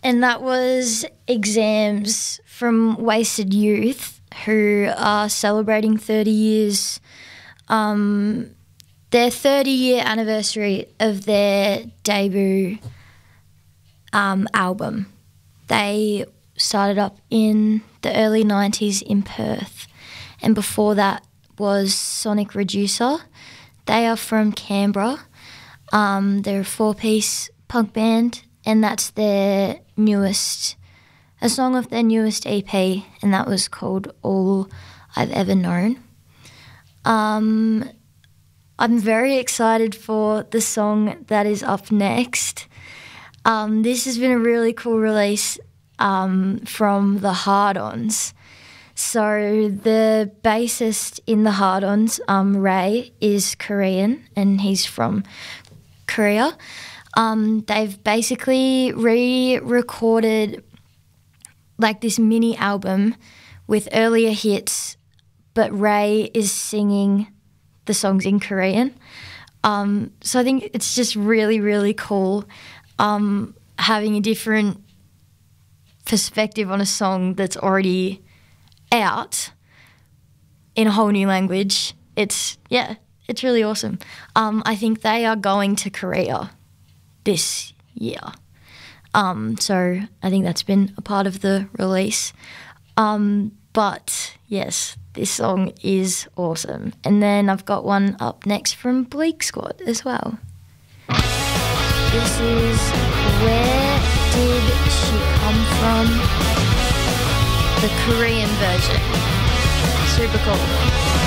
and that was Exams from Wasted Youth, who are celebrating 30 years, their 30-year anniversary of their debut album. They started up in the early 90s in Perth, and before that was Sonic Reducer. They are from Canberra. They're a 4-piece punk band, and that's a song of their newest EP, and that was called All I've Ever Known. I'm very excited for the song that is up next. This has been a really cool release from the Hard-Ons. So the bassist in the Hard-Ons, Ray, is Korean, and he's from Korea. They've basically re-recorded like this mini album with earlier hits, but Ray is singing the songs in Korean. So I think it's just really, really cool having a different perspective on a song that's already out in a whole new language. It's really awesome. I think they are going to Korea this year. So I think that's been a part of the release. But yes, this song is awesome. And then I've got one up next from Bleak Squad as well. This is Where Did She Come From? The Korean version. Super cool.